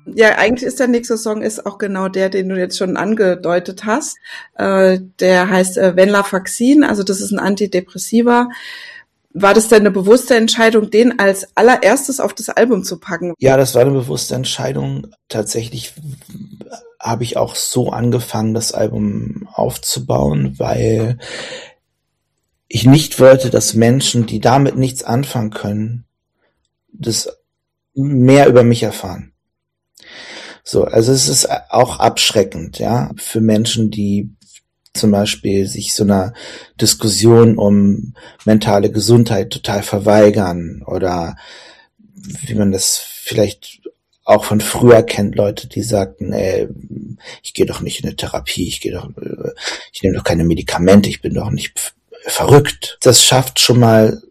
Ja, eigentlich ist der nächste Song ist auch genau der, den du jetzt schon angedeutet hast. Der heißt Venlafaxin, also das ist ein Antidepressiva. War das denn eine bewusste Entscheidung, den als allererstes auf das Album zu packen? Ja, das war eine bewusste Entscheidung. Tatsächlich habe ich auch so angefangen, das Album aufzubauen, weil ich nicht wollte, dass Menschen, die damit nichts anfangen können, das mehr über mich erfahren. So, also es ist auch abschreckend, ja, für Menschen, die zum Beispiel sich so einer Diskussion um mentale Gesundheit total verweigern oder wie man das vielleicht auch von früher kennt, Leute, die sagten, ich gehe doch nicht in eine Therapie, ich nehme doch keine Medikamente, ich bin doch nicht verrückt. Das sorgt schon mal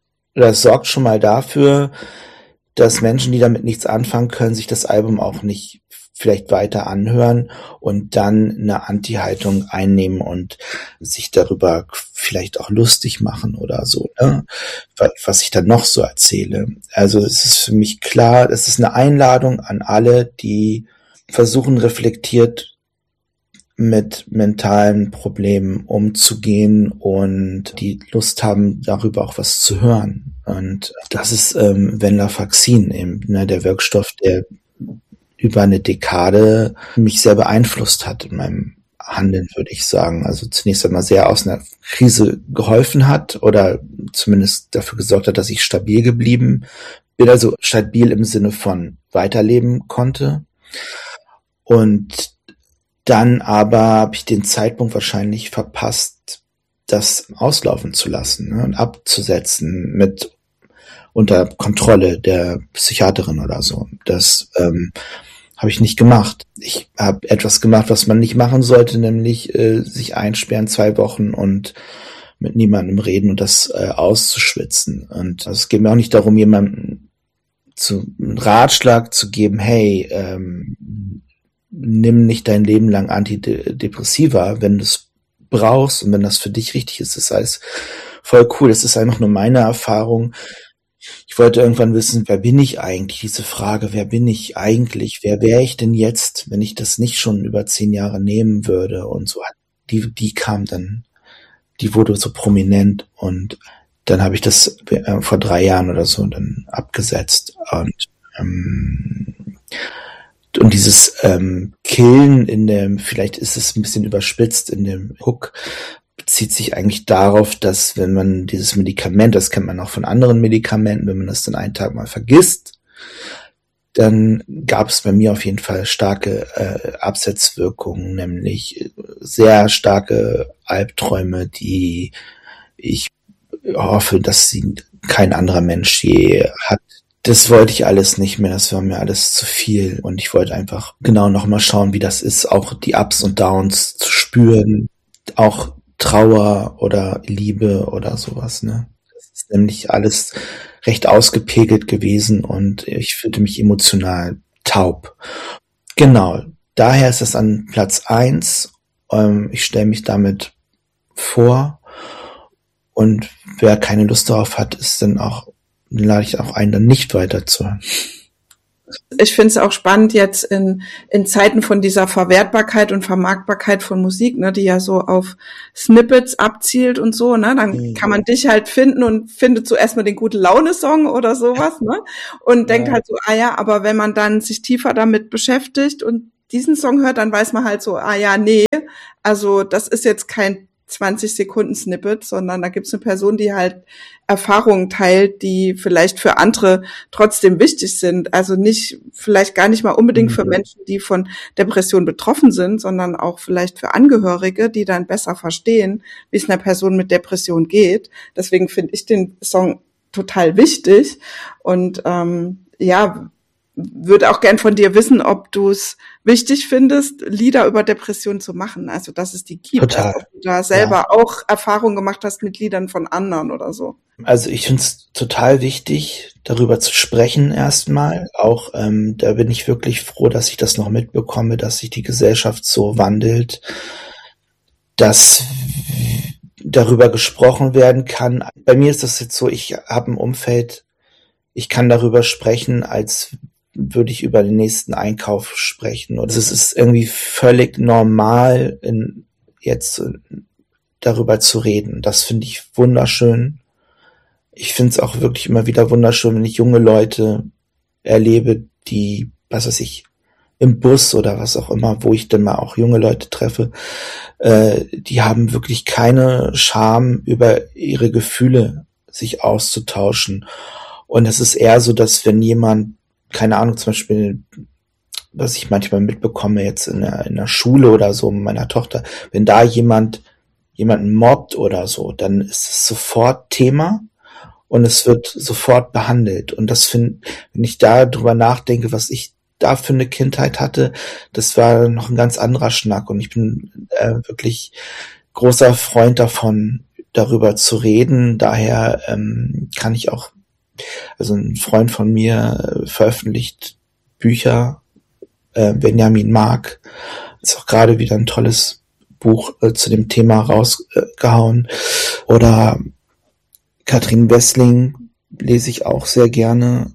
dafür, dass Menschen, die damit nichts anfangen können, sich das Album auch nicht vielleicht weiter anhören und dann eine Anti-Haltung einnehmen und sich darüber vielleicht auch lustig machen oder so, ne? Was ich dann noch so erzähle. Also es ist für mich klar, es ist eine Einladung an alle, die versuchen, reflektiert mit mentalen Problemen umzugehen und die Lust haben, darüber auch was zu hören. Und das ist Venlafaxin eben, ne, der Wirkstoff, der über eine Dekade mich sehr beeinflusst hat in meinem Handeln, würde ich sagen. Also zunächst einmal sehr aus einer Krise geholfen hat oder zumindest dafür gesorgt hat, dass ich stabil geblieben bin, also stabil im Sinne von weiterleben konnte. Und dann aber habe ich den Zeitpunkt wahrscheinlich verpasst, das auslaufen zu lassen, ne, und abzusetzen mit unter Kontrolle der Psychiaterin oder so. Das habe ich nicht gemacht. Ich habe etwas gemacht, was man nicht machen sollte, nämlich sich einsperren 2 Wochen und mit niemandem reden und das auszuschwitzen. Und es geht mir auch nicht darum, jemandem einen Ratschlag zu geben, hey, nimm nicht dein Leben lang Antidepressiva, wenn du es brauchst und wenn das für dich richtig ist. Das heißt, voll cool. Das ist einfach nur meine Erfahrung. Ich wollte irgendwann wissen, wer bin ich eigentlich? Diese Frage, wer bin ich eigentlich? Wer wäre ich denn jetzt, wenn ich das nicht schon über 10 Jahre nehmen würde? Und so die kam dann, die wurde so prominent und dann habe ich das vor 3 Jahren oder so dann abgesetzt und dieses Killen in dem, vielleicht ist es ein bisschen überspitzt in dem Hook, bezieht sich eigentlich darauf, dass wenn man dieses Medikament, das kennt man auch von anderen Medikamenten, wenn man das dann einen Tag mal vergisst, dann gab es bei mir auf jeden Fall starke Absetzwirkungen, nämlich sehr starke Albträume, die ich hoffe, dass sie kein anderer Mensch je hat. Das wollte ich alles nicht mehr, das war mir alles zu viel und ich wollte einfach genau nochmal schauen, wie das ist, auch die Ups und Downs zu spüren, auch Trauer oder Liebe oder sowas, ne? Das ist nämlich alles recht ausgepegelt gewesen und ich fühlte mich emotional taub. Genau, daher ist es an Platz 1. Ich stelle mich damit vor und wer keine Lust darauf hat, dann lade ich auch ein, dann nicht weiterzuhören. Ich finde es auch spannend jetzt in Zeiten von dieser Verwertbarkeit und Vermarktbarkeit von Musik, ne, die ja so auf Snippets abzielt und so, ne, dann kann man dich halt finden und findet zuerst mal den Gute-Laune-Song oder sowas, ne, und denkt halt so, aber wenn man dann sich tiefer damit beschäftigt und diesen Song hört, dann weiß man halt so, nee, also das ist jetzt kein 20-Sekunden-Snippet, sondern da gibt's eine Person, die halt Erfahrungen teilt, die vielleicht für andere trotzdem wichtig sind. Also vielleicht gar nicht mal unbedingt für Menschen, die von Depression betroffen sind, sondern auch vielleicht für Angehörige, die dann besser verstehen, wie es einer Person mit Depression geht. Deswegen finde ich den Song total wichtig und würde auch gern von dir wissen, ob du es wichtig findest, Lieder über Depression zu machen, also dass es die gibt. Total. Also, ob du da selber auch Erfahrungen gemacht hast mit Liedern von anderen oder so. Also ich finde es total wichtig, darüber zu sprechen erstmal. Auch da bin ich wirklich froh, dass ich das noch mitbekomme, dass sich die Gesellschaft so wandelt, dass darüber gesprochen werden kann. Bei mir ist das jetzt so, ich habe ein Umfeld, ich kann darüber sprechen, als würde ich über den nächsten Einkauf sprechen. Und es ist irgendwie völlig normal, jetzt darüber zu reden. Das finde ich wunderschön. Ich finde es auch wirklich immer wieder wunderschön, wenn ich junge Leute erlebe, die, was weiß ich, im Bus oder was auch immer, wo ich dann mal auch junge Leute treffe, die haben wirklich keine Scham, über ihre Gefühle sich auszutauschen. Und es ist eher so, dass wenn jemand, keine Ahnung, zum Beispiel, was ich manchmal mitbekomme jetzt in der Schule oder so mit meiner Tochter, wenn da jemanden mobbt oder so, dann ist es sofort Thema und es wird sofort behandelt. Und das wenn ich da drüber nachdenke, was ich da für eine Kindheit hatte, das war noch ein ganz anderer Schnack. Und ich bin wirklich großer Freund davon, darüber zu reden. Daher kann ich auch, also ein Freund von mir veröffentlicht Bücher, Benjamin Mark, ist auch gerade wieder ein tolles Buch zu dem Thema rausgehauen. Oder Katrin Wessling lese ich auch sehr gerne.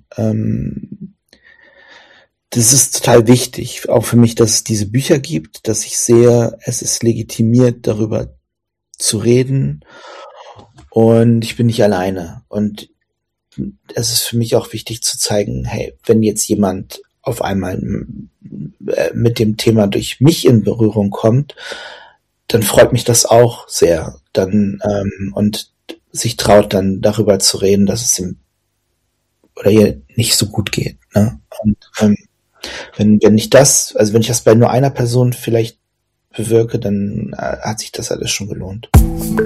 Das ist total wichtig, auch für mich, dass es diese Bücher gibt, dass ich sehe, es ist legitimiert, darüber zu reden und ich bin nicht alleine. Und es ist für mich auch wichtig zu zeigen, hey, wenn jetzt jemand auf einmal mit dem Thema durch mich in Berührung kommt, dann freut mich das auch sehr. Dann und sich traut dann darüber zu reden, dass es ihm oder ihr nicht so gut geht. Ne? Und wenn ich das bei nur einer Person vielleicht bewirke, dann hat sich das alles schon gelohnt.